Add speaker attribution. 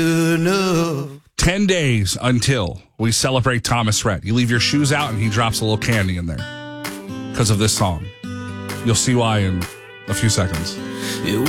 Speaker 1: 10 days until we celebrate Thomas Rhett. You leave your shoes out and he drops a little candy in there because of this song. You'll see why in a few seconds.
Speaker 2: It